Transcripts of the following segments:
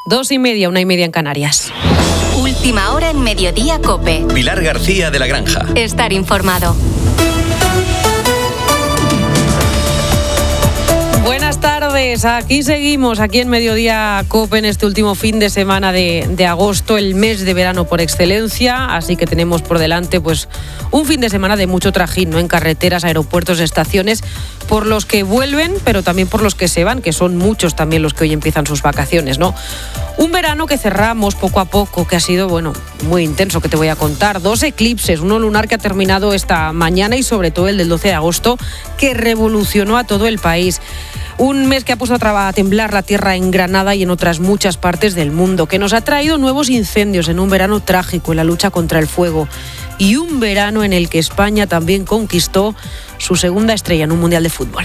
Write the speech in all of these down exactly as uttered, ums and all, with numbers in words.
Dos y media, una y media en Canarias. Última hora en Mediodía COPE. Pilar García de la Granja. Estar informado. Buenas tardes, aquí seguimos, aquí en Mediodía COPE en este último fin de semana de, de agosto, el mes de verano por excelencia, así que tenemos por delante pues un fin de semana de mucho trajín, ¿no? En carreteras, aeropuertos, estaciones, por los que vuelven, pero también por los que se van, que son muchos también los que hoy empiezan sus vacaciones, ¿no? Un verano que cerramos poco a poco, que ha sido, bueno, muy intenso, que te voy a contar. Dos eclipses, uno lunar que ha terminado esta mañana y sobre todo el del doce de agosto, que revolucionó a todo el país. Un mes que ha puesto a temblar la tierra en Granada y en otras muchas partes del mundo, que nos ha traído nuevos incendios en un verano trágico en la lucha contra el fuego. Y un verano en el que España también conquistó su segunda estrella en un mundial de fútbol.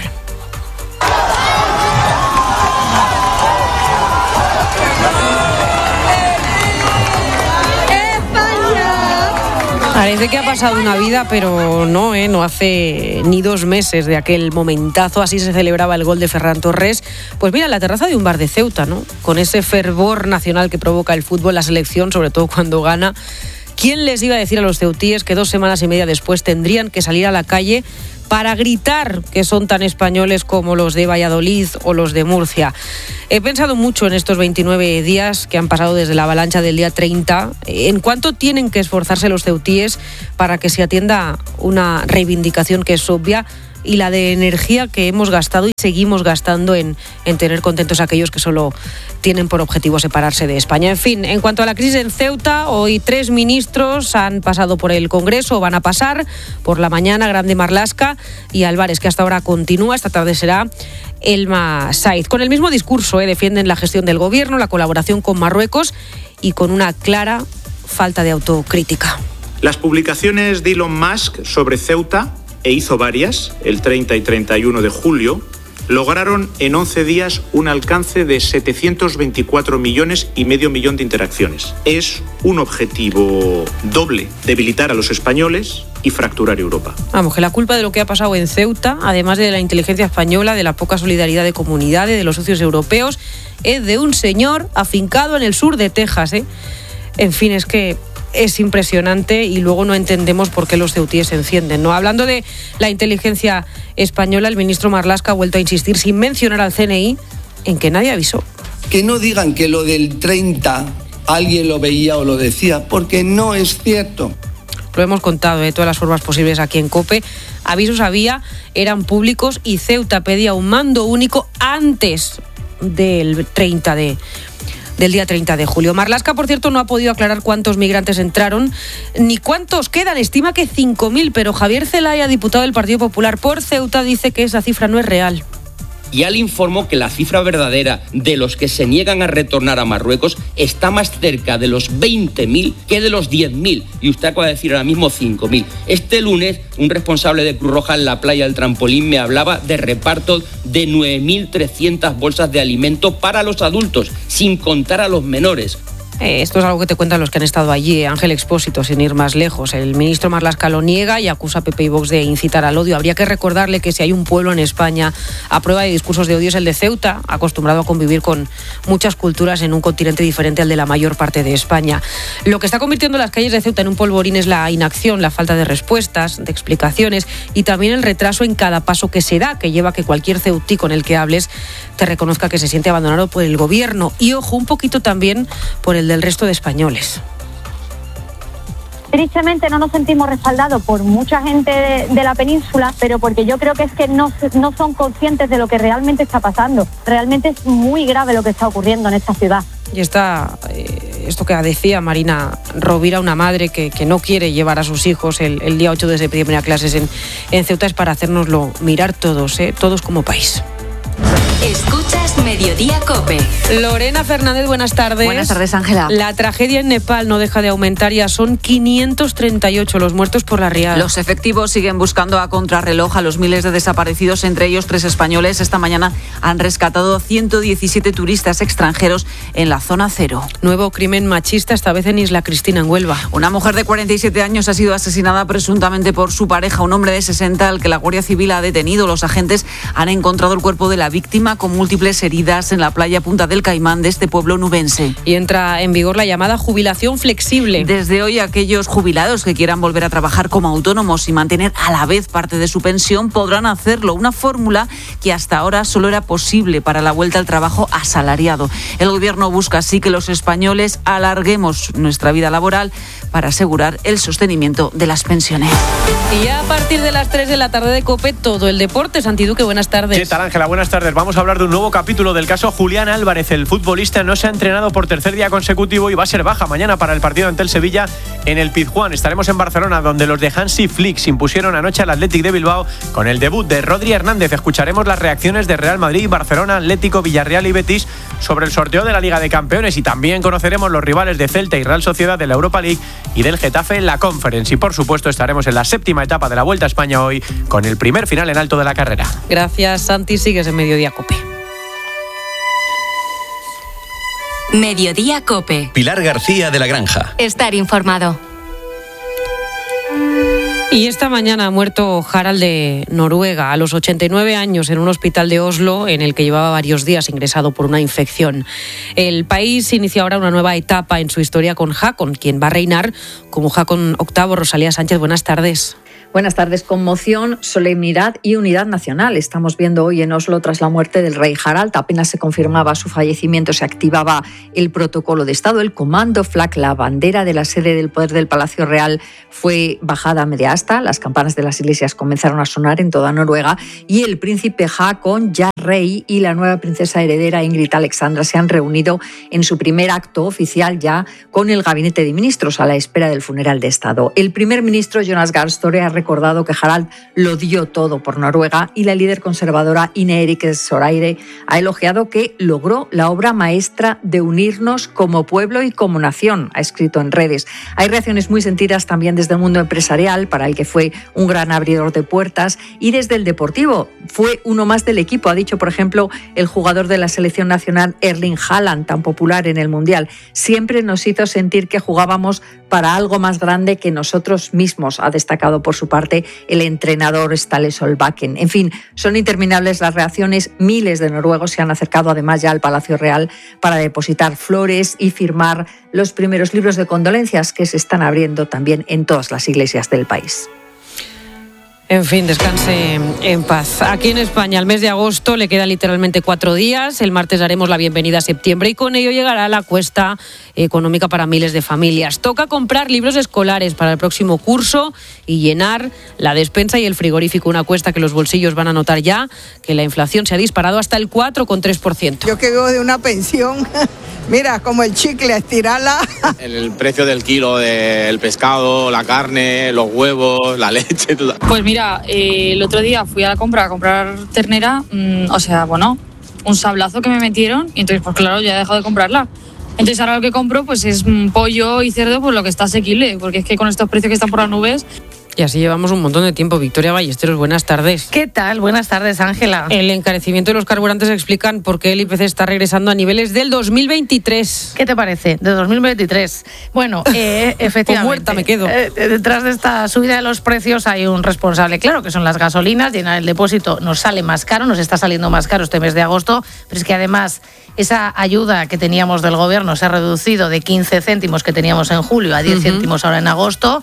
Parece que ha pasado una vida, pero no, ¿eh? No hace ni dos meses de aquel momentazo. Así se celebraba el gol de Ferran Torres. Pues mira, en la terraza de un bar de Ceuta, ¿no? Con ese fervor nacional que provoca el fútbol, la selección, sobre todo cuando gana. ¿Quién les iba a decir a los ceutíes que dos semanas y media después tendrían que salir a la calle para gritar que son tan españoles como los de Valladolid o los de Murcia? He pensado mucho en estos veintinueve días que han pasado desde la avalancha del día treinta, en cuánto tienen que esforzarse los ceutíes para que se atienda una reivindicación que es obvia, y la de energía que hemos gastado y seguimos gastando en, en tener contentos a aquellos que solo tienen por objetivo separarse de España. En fin, en cuanto a la crisis en Ceuta, hoy tres ministros han pasado por el Congreso, o van a pasar por la mañana: Grande Marlaska y Álvarez, que hasta ahora continúa. Esta tarde será Elma Saiz. Con el mismo discurso, eh, defienden la gestión del gobierno, la colaboración con Marruecos y con una clara falta de autocrítica. Las publicaciones de Elon Musk sobre Ceuta, e hizo varias, el treinta y treinta y uno de julio, lograron en once días un alcance de setecientos veinticuatro millones y medio millón de interacciones. Es un objetivo doble: debilitar a los españoles y fracturar Europa. Vamos, que la culpa de lo que ha pasado en Ceuta, además de la inteligencia española, de la poca solidaridad de comunidades, de los socios europeos, es de un señor afincado en el sur de Texas, ¿eh? En fin, es que es impresionante y luego no entendemos por qué los ceutíes se encienden, ¿no? Hablando de la inteligencia española, el ministro Marlaska ha vuelto a insistir, sin mencionar al C N I, en que nadie avisó. Que no digan que lo del treinta alguien lo veía o lo decía, porque no es cierto. Lo hemos contado de todas las formas posibles aquí en COPE. Avisos había, eran públicos, y Ceuta pedía un mando único antes del treinta de... del día treinta de julio. Marlaska, por cierto, no ha podido aclarar cuántos migrantes entraron ni cuántos quedan. Estima que cinco mil, pero Javier Zelaya, diputado del Partido Popular por Ceuta, dice que esa cifra no es real. Ya le informó que la cifra verdadera de los que se niegan a retornar a Marruecos está más cerca de los veinte mil que de los diez mil. Y usted acaba de decir ahora mismo cinco mil. Este lunes, un responsable de Cruz Roja en la playa del Trampolín me hablaba de repartos de nueve mil trescientas bolsas de alimento para los adultos, sin contar a los menores. Eh, esto es algo que te cuentan los que han estado allí, Ángel Expósito, sin ir más lejos. El ministro Marlaska lo niega y acusa a P P y Vox de incitar al odio. Habría que recordarle que si hay un pueblo en España a prueba de discursos de odio es el de Ceuta, acostumbrado a convivir con muchas culturas en un continente diferente al de la mayor parte de España. Lo que está convirtiendo las calles de Ceuta en un polvorín es la inacción, la falta de respuestas, de explicaciones y también el retraso en cada paso que se da, que lleva a que cualquier ceutí con el que hables te reconozca que se siente abandonado por el gobierno. Y ojo, un poquito también por el del resto de españoles. Tristemente no nos sentimos respaldados por mucha gente de, de la península, pero porque yo creo que es que no, no son conscientes de lo que realmente está pasando. Realmente es muy grave lo que está ocurriendo en esta ciudad. Y está eh, esto que decía Marina Rovira, una madre que, que no quiere llevar a sus hijos el, el día ocho desde primera clases en, en Ceuta, es para hacérnoslo mirar todos, ¿eh? Todos como país. Escuchas Mediodía COPE. Lorena Fernández, buenas tardes. Buenas tardes, Ángela. La tragedia en Nepal no deja de aumentar, ya son quinientos treinta y ocho los muertos por la riada. Los efectivos siguen buscando a contrarreloj a los miles de desaparecidos, entre ellos tres españoles. Esta mañana han rescatado ciento diecisiete turistas extranjeros en la zona cero. Nuevo crimen machista, esta vez en Isla Cristina, en Huelva. Una mujer de cuarenta y siete años ha sido asesinada presuntamente por su pareja, un hombre de sesenta al que la Guardia Civil ha detenido. Los agentes han encontrado el cuerpo de la víctima persona con múltiples heridas en la playa Punta del Caimán de este pueblo nubense. Y entra en vigor la llamada jubilación flexible. Desde hoy, aquellos jubilados que quieran volver a trabajar como autónomos y mantener a la vez parte de su pensión podrán hacerlo, una fórmula que hasta ahora solo era posible para la vuelta al trabajo asalariado. El gobierno busca así que los españoles alarguemos nuestra vida laboral para asegurar el sostenimiento de las pensiones. Y ya a partir de las tres de la tarde de COPE, todo el deporte. Santi Duque, buenas tardes. ¿Qué tal, Ángela? Buenas tardes. Vamos a hablar de un nuevo capítulo del caso Julián Álvarez. El futbolista no se ha entrenado por tercer día consecutivo y va a ser baja mañana para el partido ante el Sevilla en el Pizjuán. Estaremos en Barcelona, donde los de Hansi Flick se impusieron anoche al Athletic de Bilbao con el debut de Rodri Hernández. Escucharemos las reacciones de Real Madrid, Barcelona, Atlético, Villarreal y Betis sobre el sorteo de la Liga de Campeones, y también conoceremos los rivales de Celta y Real Sociedad de la Europa League y del Getafe en la Conference. Y por supuesto estaremos en la séptima etapa de la Vuelta a España hoy con el primer final en alto de la carrera. Gracias, Santi. Sigues en Mediodía COPE. Mediodía COPE. Pilar García de la Granja. Estar informado. Y esta mañana ha muerto Harald de Noruega a los ochenta y nueve años en un hospital de Oslo en el que llevaba varios días ingresado por una infección. El país inicia ahora una nueva etapa en su historia con Haakon, quien va a reinar como Haakon octavo. Rosalía Sánchez, buenas tardes. Buenas tardes. Conmoción, solemnidad y unidad nacional. Estamos viendo hoy en Oslo, tras la muerte del rey Harald, apenas se confirmaba su fallecimiento, se activaba el protocolo de Estado. El comando flag, la bandera de la sede del poder del Palacio Real, fue bajada a media asta. Las campanas de las iglesias comenzaron a sonar en toda Noruega y el príncipe Haakon, ya rey, y la nueva princesa heredera Ingrid Alexandra se han reunido en su primer acto oficial ya con el gabinete de ministros a la espera del funeral de Estado. El primer ministro Jonas Gahr Støre ha recordado que Harald lo dio todo por Noruega, y la líder conservadora Ine Eriksen Søreide ha elogiado que logró la obra maestra de unirnos como pueblo y como nación, ha escrito en redes. Hay reacciones muy sentidas también desde el mundo empresarial, para el que fue un gran abridor de puertas, y desde el deportivo. Fue uno más del equipo, ha dicho, por ejemplo, el jugador de la selección nacional Erling Haaland, tan popular en el Mundial. Siempre nos hizo sentir que jugábamos para algo más grande que nosotros mismos, ha destacado por su parte el entrenador Ståle Solbakken. En fin, son interminables las reacciones. Miles de noruegos se han acercado además ya al Palacio Real para depositar flores y firmar los primeros libros de condolencias que se están abriendo también en todas las iglesias del país. En fin, descanse en paz. Aquí en España, al mes de agosto le quedan literalmente cuatro días. El martes daremos la bienvenida a septiembre y con ello llegará la cuesta económica para miles de familias. Toca comprar libros escolares para el próximo curso y llenar la despensa y el frigorífico. Una cuesta que los bolsillos van a notar ya que la inflación se ha disparado hasta el cuatro coma tres por ciento. Yo que vivo de una pensión, mira, como el chicle, estirarla. El precio del kilo del pescado, la carne, los huevos, la leche, todo. Pues mira, eh, el otro día fui a la compra a comprar ternera, mmm, o sea, bueno, un sablazo que me metieron y entonces, pues claro, ya he dejado de comprarla. Entonces ahora lo que compro pues es pollo y cerdo, pues lo que está asequible, porque es que con estos precios que están por las nubes... Y así llevamos un montón de tiempo. Victoria Ballesteros, buenas tardes. ¿Qué tal? Buenas tardes, Ángela. El encarecimiento de los carburantes explican por qué el I P C está regresando a niveles del dos mil veintitrés. ¿Qué te parece? De dos mil veintitrés. Bueno, eh, efectivamente. Muerta me quedo. Eh, detrás de esta subida de los precios hay un responsable claro, que son las gasolinas. Llenar el depósito nos sale más caro, nos está saliendo más caro este mes de agosto, pero es que además esa ayuda que teníamos del gobierno se ha reducido de quince céntimos que teníamos en julio a diez uh-huh. céntimos ahora en agosto.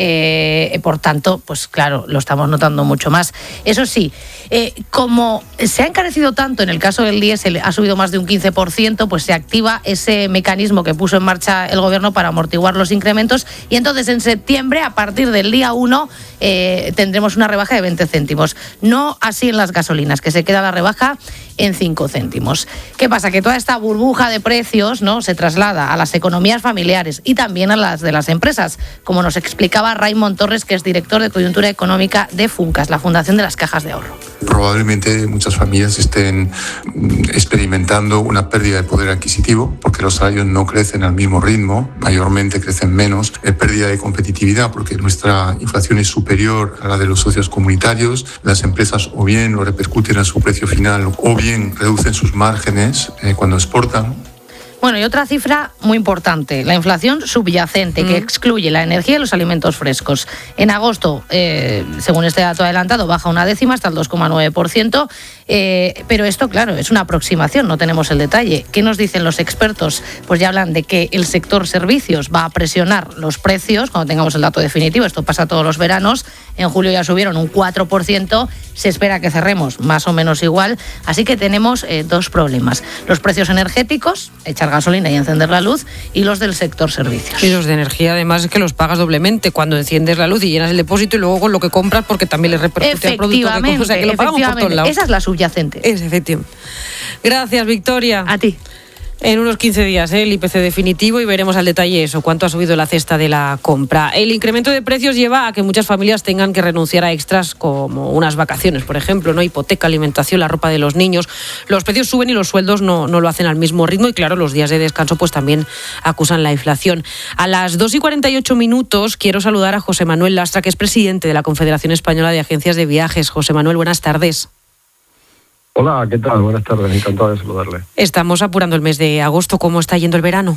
Eh, por tanto, pues claro, lo estamos notando mucho más. Eso sí, eh, como se ha encarecido tanto, en el caso del diésel ha subido más de un quince por ciento, pues se activa ese mecanismo que puso en marcha el gobierno para amortiguar los incrementos, y entonces en septiembre, a partir del día uno, eh, tendremos una rebaja de veinte céntimos. No así en las gasolinas, que se queda la rebaja en cinco céntimos. ¿Qué pasa? Que toda esta burbuja de precios, ¿no?, se traslada a las economías familiares y también a las de las empresas, como nos explicaba Raymond Torres, que es director de coyuntura económica de Funcas, la Fundación de las Cajas de Ahorro. Probablemente muchas familias estén experimentando una pérdida de poder adquisitivo porque los salarios no crecen al mismo ritmo, mayormente crecen menos, eh, pérdida de competitividad porque nuestra inflación es superior a la de los socios comunitarios, las empresas o bien lo repercuten en su precio final o bien reducen sus márgenes eh, cuando exportan. Bueno, y otra cifra muy importante, la inflación subyacente, mm. que excluye la energía y los alimentos frescos. En agosto, eh, según este dato adelantado, baja una décima hasta el dos coma nueve por ciento. Eh, pero esto, claro, es una aproximación, no tenemos el detalle. ¿Qué nos dicen los expertos? Pues ya hablan de que el sector servicios va a presionar los precios cuando tengamos el dato definitivo. Esto pasa todos los veranos. En julio ya subieron un cuatro por ciento. Se espera que cerremos más o menos igual. Así que tenemos eh, dos problemas. Los precios energéticos, echar gasolina y encender la luz, y los del sector servicios. Y los de energía, además, es que los pagas doblemente cuando enciendes la luz y llenas el depósito y luego con lo que compras, porque también le repercute al producto que compras. O sea, que lo pagamos por todos lados. Esa es la subyacente. Es efectivamente. Gracias, Victoria. A ti. En unos quince días, ¿eh? el I P C definitivo, y veremos al detalle eso, cuánto ha subido la cesta de la compra. El incremento de precios lleva a que muchas familias tengan que renunciar a extras como unas vacaciones, por ejemplo, ¿no? Hipoteca, alimentación, la ropa de los niños. Los precios suben y los sueldos no, no lo hacen al mismo ritmo, y claro, los días de descanso pues también acusan la inflación. A las dos y cuarenta y ocho minutos quiero saludar a José Manuel Lastra, que es presidente de la Confederación Española de Agencias de Viajes. José Manuel, buenas tardes. Hola, ¿qué tal? Buenas tardes, encantado de saludarle. Estamos apurando el mes de agosto. ¿Cómo está yendo el verano?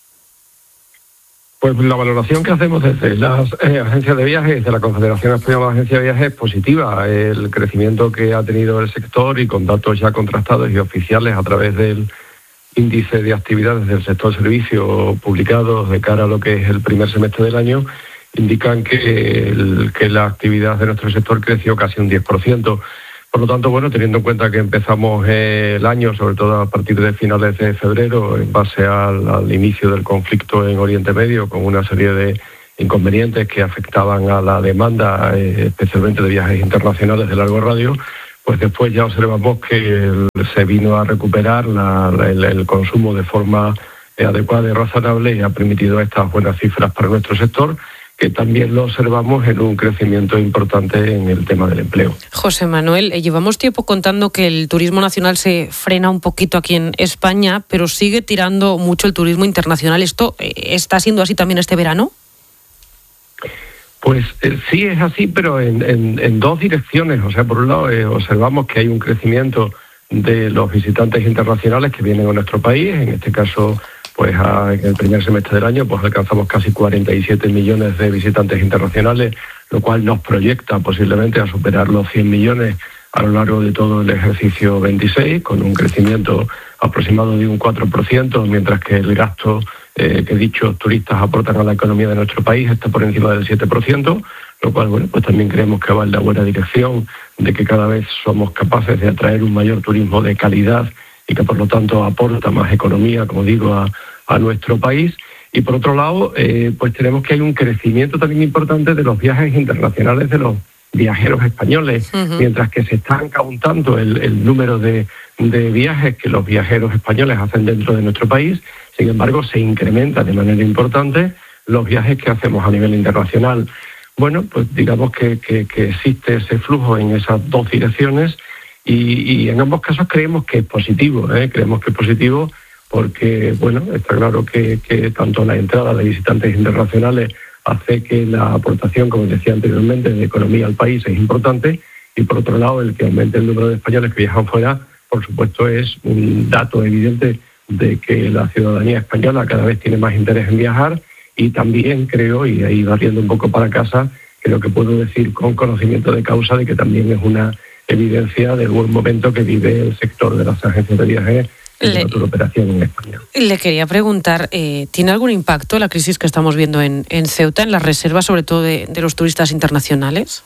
Pues la valoración que hacemos desde las eh, agencias de viajes, de la Confederación Española de Agencias de Viajes, es positiva. El crecimiento que ha tenido el sector, y con datos ya contrastados y oficiales a través del índice de actividades del sector servicio publicados de cara a lo que es el primer semestre del año, indican que, el, que la actividad de nuestro sector creció casi un diez por ciento. Por lo tanto, bueno, teniendo en cuenta que empezamos el año, sobre todo a partir de finales de febrero, en base al, al inicio del conflicto en Oriente Medio, con una serie de inconvenientes que afectaban a la demanda, eh, especialmente de viajes internacionales de largo radio, pues después ya observamos que el, se vino a recuperar la, la, el, el consumo de forma eh, adecuada y razonable, y ha permitido estas buenas cifras para nuestro sector, que también lo observamos en un crecimiento importante en el tema del empleo. José Manuel, eh, llevamos tiempo contando que el turismo nacional se frena un poquito aquí en España, pero sigue tirando mucho el turismo internacional. ¿Esto eh, está siendo así también este verano? Pues eh, sí es así, pero en, en, en dos direcciones. O sea, por un lado eh, observamos que hay un crecimiento de los visitantes internacionales que vienen a nuestro país. En este caso, pues a, en el primer semestre del año pues alcanzamos casi cuarenta y siete millones de visitantes internacionales, lo cual nos proyecta posiblemente a superar los cien millones a lo largo de todo el ejercicio veintiséis, con un crecimiento aproximado de un cuatro por ciento, mientras que el gasto eh, que dichos turistas aportan a la economía de nuestro país está por encima del siete por ciento, lo cual, bueno, pues también creemos que va en la buena dirección, de que cada vez somos capaces de atraer un mayor turismo de calidad y que por lo tanto aporta más economía, como digo, a, a nuestro país. Y por otro lado, eh, pues tenemos que hay un crecimiento también importante de los viajes internacionales de los viajeros españoles, uh-huh. mientras que se está encauzando el, el número de, de viajes que los viajeros españoles hacen dentro de nuestro país. Sin embargo, se incrementa de manera importante los viajes que hacemos a nivel internacional. Bueno, pues digamos que, que, que existe ese flujo en esas dos direcciones, y, y en ambos casos creemos que es positivo, ¿eh? creemos que es positivo porque, bueno, está claro que, que tanto la entrada de visitantes internacionales hace que la aportación, como decía anteriormente, de economía al país es importante, y por otro lado el que aumente el número de españoles que viajan fuera, por supuesto, es un dato evidente de que la ciudadanía española cada vez tiene más interés en viajar. Y también creo, y ahí barriendo un poco para casa, creo que puedo decir con conocimiento de causa de que también es una evidencia del buen momento que vive el sector de las agencias de viajes y de la operación en España. Le quería preguntar, eh, ¿tiene algún impacto la crisis que estamos viendo en, en Ceuta, en las reservas, sobre todo de, de los turistas internacionales?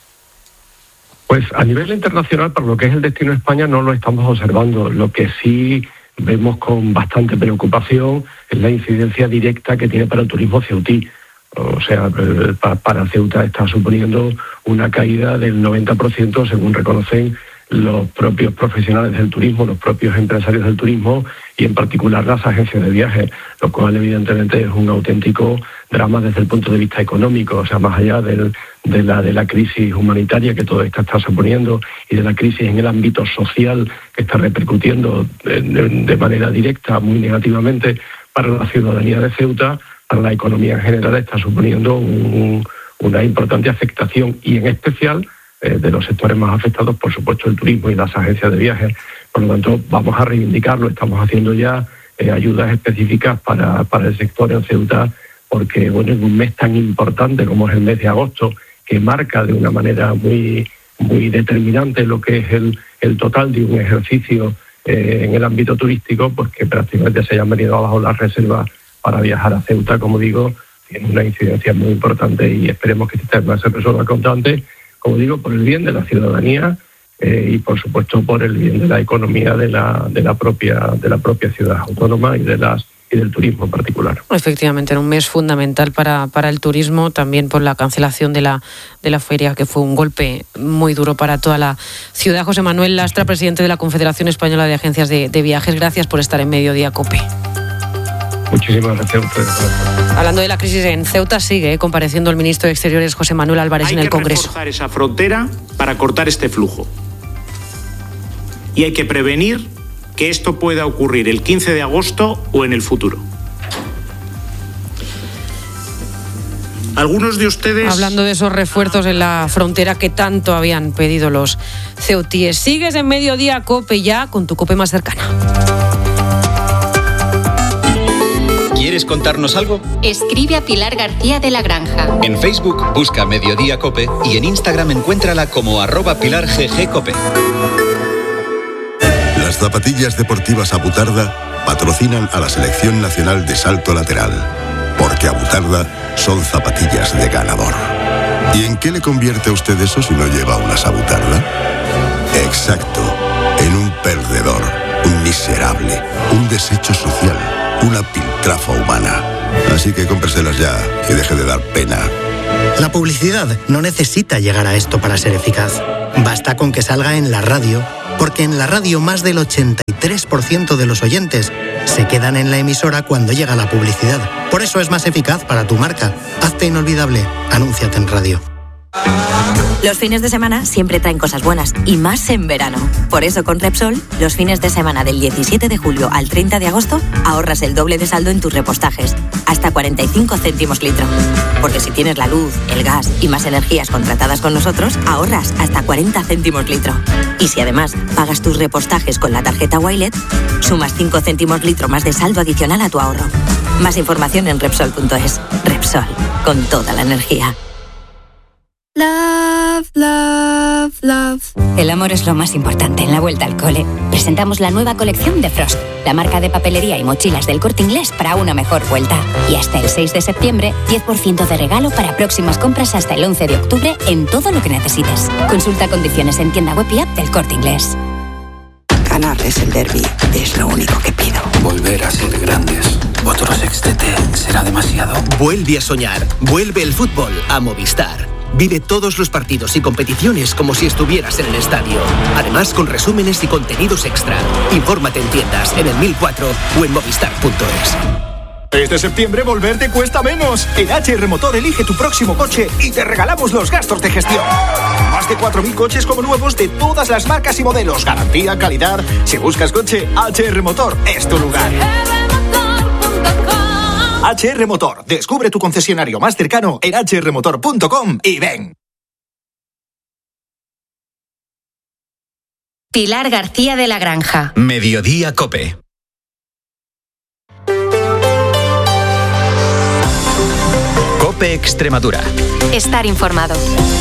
Pues a nivel internacional, para lo que es el destino de España, no lo estamos observando. Lo que sí vemos con bastante preocupación es la incidencia directa que tiene para el turismo ceutí. O sea, para Ceuta está suponiendo una caída del noventa por ciento, según reconocen los propios profesionales del turismo, los propios empresarios del turismo, y en particular las agencias de viajes, lo cual evidentemente es un auténtico drama desde el punto de vista económico. O sea, más allá del, de, la, de la crisis humanitaria que todo esto está suponiendo, y de la crisis en el ámbito social que está repercutiendo de, de, de manera directa muy negativamente para la ciudadanía de Ceuta, para la economía en general está suponiendo un, una importante afectación, y en especial eh, de los sectores más afectados, por supuesto, el turismo y las agencias de viajes. Por lo tanto, vamos a reivindicarlo, estamos haciendo ya eh, ayudas específicas para, para el sector en Ceuta, porque bueno, en un mes tan importante como es el mes de agosto, que marca de una manera muy, muy determinante en lo que es el, el total de un ejercicio eh, en el ámbito turístico, pues que prácticamente se hayan venido abajo las reservas para viajar a Ceuta, como digo, tiene una incidencia muy importante y esperemos que este tema se resuelva cuanto antes, como digo, por el bien de la ciudadanía eh, y por supuesto por el bien de la economía de la, de la propia, de la propia ciudad autónoma y de las y del turismo en particular. Efectivamente, en un mes fundamental para, para el turismo, también por la cancelación de la, de la feria, que fue un golpe muy duro para toda la ciudad. José Manuel Lastra, presidente de la Confederación Española de Agencias de, de Viajes, gracias por estar en Mediodía COPE. Muchísimas gracias a ustedes. Hablando de la crisis en Ceuta, sigue eh, compareciendo el ministro de Exteriores, José Manuel Álvarez, en el Congreso. Hay que reforzar esa frontera para cortar este flujo. Y hay que prevenir que esto pueda ocurrir el quince de agosto o en el futuro. Algunos de ustedes... Hablando de esos refuerzos en la frontera que tanto habían pedido los ceutíes. Sigues en Mediodía COPE ya con tu COPE más cercana. ¿Quieres contarnos algo? Escribe a Pilar García de la Granja. En Facebook busca Mediodía COPE y en Instagram encuéntrala como arroba Pilar G G COPE. Las zapatillas deportivas Abutarda patrocinan a la Selección Nacional de Salto Lateral, porque Abutarda son zapatillas de ganador. ¿Y en qué le convierte a usted eso si no lleva unas Abutarda? Exacto, en un perdedor, un miserable, un desecho social, una piltrafa humana. Así que cómpreselas ya y deje de dar pena. La publicidad no necesita llegar a esto para ser eficaz. Basta con que salga en la radio, porque en la radio más del ochenta y tres por ciento de los oyentes se quedan en la emisora cuando llega la publicidad. Por eso es más eficaz para tu marca. Hazte inolvidable. Anúnciate en radio. Los fines de semana siempre traen cosas buenas, y más en verano. Por eso con Repsol, los fines de semana del diecisiete de julio al treinta de agosto, ahorras el doble de saldo en tus repostajes, hasta cuarenta y cinco céntimos litro. Porque si tienes la luz, el gas y más energías contratadas con nosotros, ahorras hasta cuarenta céntimos litro. Y si además pagas tus repostajes con la tarjeta Wilet, sumas cinco céntimos litro más de saldo adicional a tu ahorro. Más información en Repsol punto es. Repsol, con toda la energía. Love, love, love. El amor es lo más importante en la vuelta al cole. Presentamos la nueva colección de Frost, la marca de papelería y mochilas del Corte Inglés para una mejor vuelta. Y hasta el seis de septiembre, diez por ciento de regalo para próximas compras hasta el once de octubre en todo lo que necesites. Consulta condiciones en tienda web y app del Corte Inglés. Ganarles el derbi es lo único que pido. Volver a ser grandes. Otro sextete será demasiado. Vuelve a soñar. Vuelve el fútbol a Movistar. Vive todos los partidos y competiciones como si estuvieras en el estadio. Además, con resúmenes y contenidos extra. Infórmate en tiendas, en el mil cuatro o en movistar punto es. Este septiembre volver te cuesta menos. En H R Motor elige tu próximo coche y te regalamos los gastos de gestión. Más de cuatro mil coches como nuevos de todas las marcas y modelos. Garantía, calidad. Si buscas coche, H R Motor es tu lugar. H R Motor. Descubre tu concesionario más cercano en h r motor punto com y ven. Pilar García de la Granja. Mediodía COPE. COPE Extremadura. Estar informado.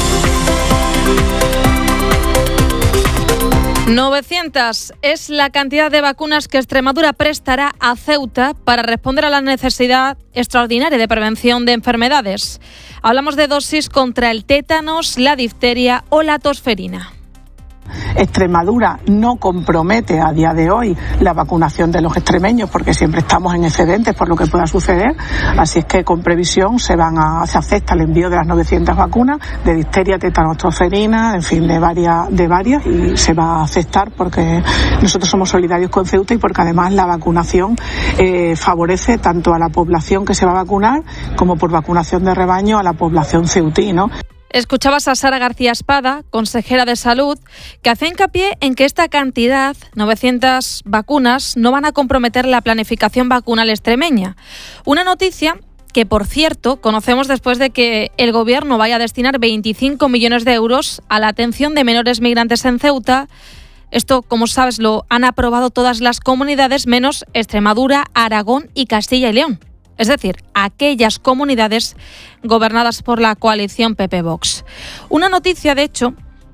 novecientas es la cantidad de vacunas que Extremadura prestará a Ceuta para responder a la necesidad extraordinaria de prevención de enfermedades. Hablamos de dosis contra el tétanos, la difteria o la tosferina. Extremadura no compromete a día de hoy la vacunación de los extremeños porque siempre estamos en excedentes por lo que pueda suceder, así es que con previsión se van a se acepta el envío de las novecientas vacunas de difteria, tétanos, tosferina, en fin, de varias de varias y se va a aceptar porque nosotros somos solidarios con Ceuta y porque además la vacunación eh, favorece tanto a la población que se va a vacunar como por vacunación de rebaño a la población ceutí, ¿no? Escuchabas a Sara García Espada, consejera de Salud, que hace hincapié en que esta cantidad, novecientas vacunas, no van a comprometer la planificación vacunal extremeña. Una noticia que, por cierto, conocemos después de que el Gobierno vaya a destinar veinticinco millones de euros a la atención de menores migrantes en Ceuta. Esto, como sabes, lo han aprobado todas las comunidades menos Extremadura, Aragón y Castilla y León. Es decir, aquellas comunidades gobernadas por la coalición P P Vox. Una noticia, de hecho,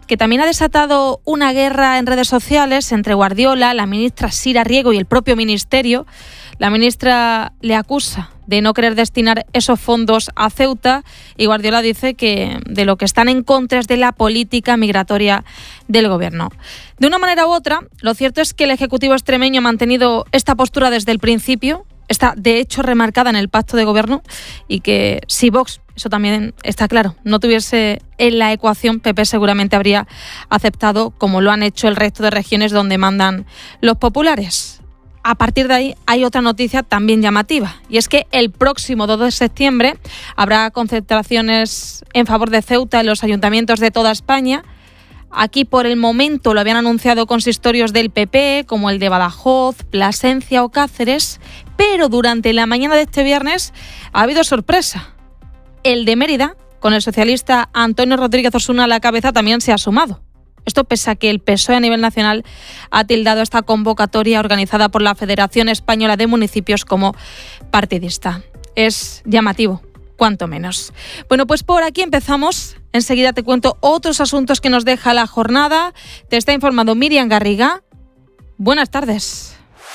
que también ha desatado una guerra en redes sociales entre Guardiola, la ministra Sira Riego y el propio ministerio. La ministra le acusa de no querer destinar esos fondos a Ceuta y Guardiola dice que de lo que están en contra es de la política migratoria del gobierno. De una manera u otra, lo cierto es que el Ejecutivo extremeño ha mantenido esta postura desde el principio, está de hecho remarcada en el pacto de gobierno, y que si Vox, eso también está claro, no tuviese en la ecuación, P P seguramente habría aceptado, como lo han hecho el resto de regiones donde mandan los populares. A partir de ahí hay otra noticia también llamativa, y es que el próximo dos de septiembre habrá concentraciones en favor de Ceuta en los ayuntamientos de toda España. Aquí por el momento lo habían anunciado consistorios del P P, como el de Badajoz, Plasencia o Cáceres, pero durante la mañana de este viernes ha habido sorpresa. El de Mérida, con el socialista Antonio Rodríguez Osuna a la cabeza, también se ha sumado. Esto pese a que el P S O E a nivel nacional ha tildado esta convocatoria organizada por la Federación Española de Municipios como partidista. Es llamativo, cuanto menos. Bueno, pues por aquí empezamos. Enseguida te cuento otros asuntos que nos deja la jornada. Te está informando Miriam Garriga. Buenas tardes.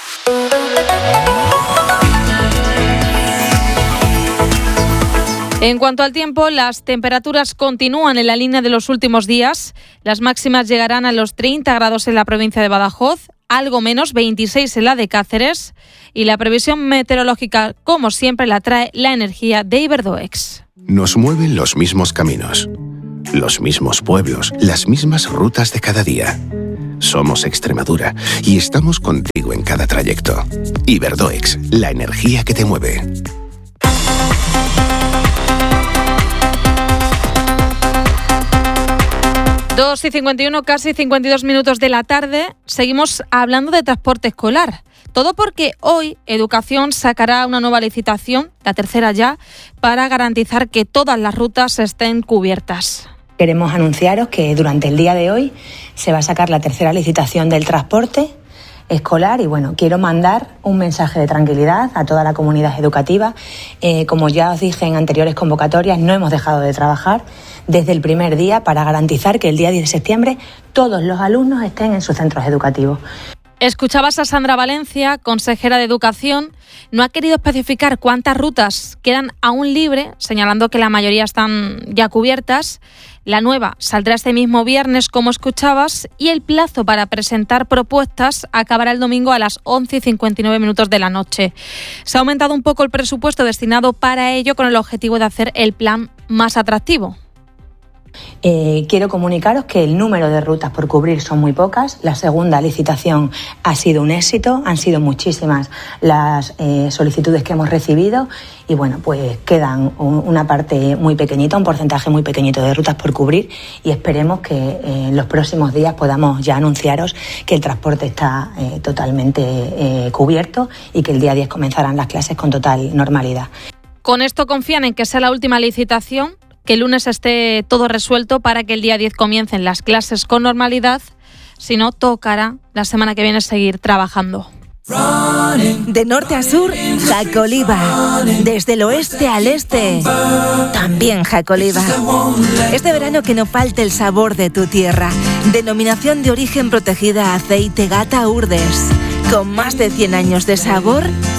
En cuanto al tiempo, las temperaturas continúan en la línea de los últimos días. Las máximas llegarán a los treinta grados en la provincia de Badajoz, algo menos, veintiséis en la de Cáceres. Y la previsión meteorológica, como siempre, la trae la energía de Iberdoex. Nos mueven los mismos caminos, los mismos pueblos, las mismas rutas de cada día. Somos Extremadura y estamos contigo en cada trayecto. Iberdoex, la energía que te mueve. dos y cincuenta y uno, casi cincuenta y dos minutos de la tarde. Seguimos hablando de transporte escolar. Todo porque hoy Educación sacará una nueva licitación, la tercera ya, para garantizar que todas las rutas estén cubiertas. Queremos anunciaros que durante el día de hoy se va a sacar la tercera licitación del transporte escolar y bueno, quiero mandar un mensaje de tranquilidad a toda la comunidad educativa. Eh, como ya os dije en anteriores convocatorias, no hemos dejado de trabajar desde el primer día para garantizar que el día diez de septiembre todos los alumnos estén en sus centros educativos. Escuchabas a Sandra Valencia, consejera de Educación. No ha querido especificar cuántas rutas quedan aún libres, señalando que la mayoría están ya cubiertas. La nueva saldrá este mismo viernes, como escuchabas, y el plazo para presentar propuestas acabará el domingo a las once y cincuenta y nueve minutos de la noche. Se ha aumentado un poco el presupuesto destinado para ello con el objetivo de hacer el plan más atractivo. Eh, quiero comunicaros que el número de rutas por cubrir son muy pocas. La segunda licitación ha sido un éxito, han sido muchísimas las eh, solicitudes que hemos recibido y bueno, pues quedan un, una parte muy pequeñita, un porcentaje muy pequeñito de rutas por cubrir y esperemos que eh, en los próximos días podamos ya anunciaros que el transporte está eh, totalmente eh, cubierto y que el día diez comenzarán las clases con total normalidad. Con esto confían en que sea la última licitación, que el lunes esté todo resuelto para que el día diez comiencen las clases con normalidad. Si no, tocará la semana que viene seguir trabajando. De norte a sur, Jacoliva. Desde el oeste al este, también Jacoliva. Este verano que no falte el sabor de tu tierra. Denominación de origen protegida Aceite Gata Urdes. Con más de cien años de sabor